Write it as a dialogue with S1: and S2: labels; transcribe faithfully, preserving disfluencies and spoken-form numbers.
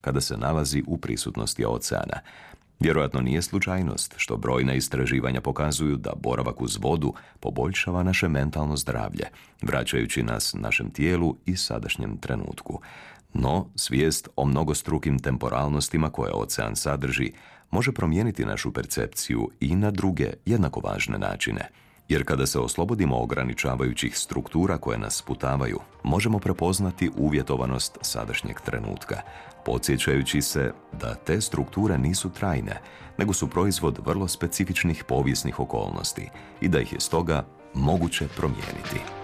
S1: kada se nalazi u prisutnosti oceana. Vjerojatno nije slučajnost što brojna istraživanja pokazuju da boravak uz vodu poboljšava naše mentalno zdravlje, vraćajući nas našem tijelu i sadašnjem trenutku. No, svijest o mnogostrukim temporalnostima koje ocean sadrži može promijeniti našu percepciju i na druge, jednako važne načine. Jer kada se oslobodimo ograničavajućih struktura koje nas sputavaju, možemo prepoznati uvjetovanost sadašnjeg trenutka, podsjećajući se da te strukture nisu trajne, nego su proizvod vrlo specifičnih povijesnih okolnosti i da ih je stoga moguće promijeniti.